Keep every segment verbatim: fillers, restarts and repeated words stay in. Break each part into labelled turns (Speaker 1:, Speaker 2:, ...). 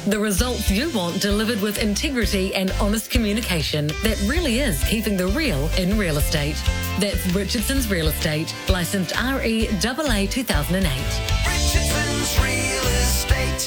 Speaker 1: The results you want delivered with integrity and honest communication that really is keeping the real in real estate. That's Richardson's Real Estate, licensed R E A A two thousand eight.
Speaker 2: Richardson's Real Estate.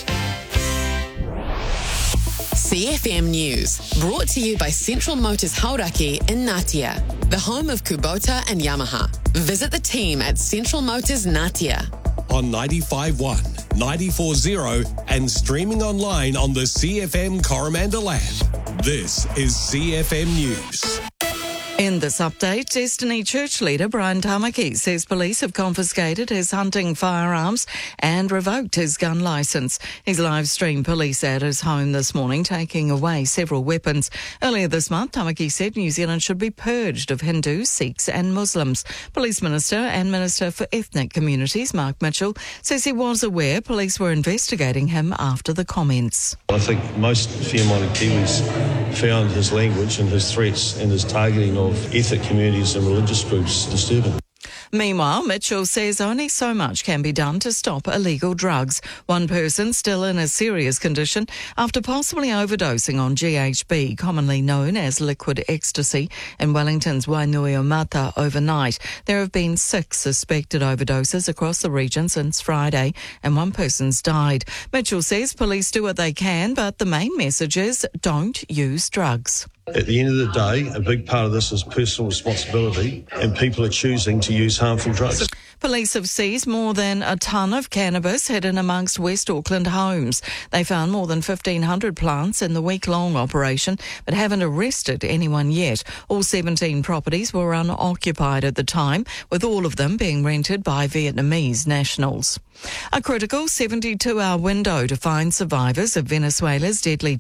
Speaker 3: C F M News, brought to you by Central Motors Hauraki in Ngatea, the home of Kubota and Yamaha. Visit the team at Central Motors Ngatea.
Speaker 4: On ninety-five point one, ninety-four point zero and streaming online on the C F M Coromandel app. This is C F M News.
Speaker 5: In this update, Destiny Church leader Brian Tamaki says police have confiscated his hunting firearms and revoked his gun licence. He's live-streamed police at his home this morning, taking away several weapons. Earlier this month, Tamaki said New Zealand should be purged of Hindus, Sikhs and Muslims. Police Minister and Minister for Ethnic Communities, Mark Mitchell, says he was aware police were investigating him after the comments.
Speaker 6: I think most fair-minded Kiwis found his language and his threats and his targeting of ethnic communities and religious groups disturbing.
Speaker 5: Meanwhile, Mitchell says only so much can be done to stop illegal drugs. One person still in a serious condition after possibly overdosing on G H B, commonly known as liquid ecstasy, in Wellington's Wainuiomata overnight. There have been six suspected overdoses across the region since Friday, and one person's died. Mitchell says police do what they can, but the main message is don't use drugs.
Speaker 6: At the end of the day, a big part of this is personal responsibility, and people are choosing to use harmful drugs.
Speaker 5: Police have seized more than a tonne of cannabis hidden amongst West Auckland homes. They found more than fifteen hundred plants in the week-long operation, but haven't arrested anyone yet. All seventeen properties were unoccupied at the time, with all of them being rented by Vietnamese nationals. A critical seventy-two hour window to find survivors of Venezuela's deadly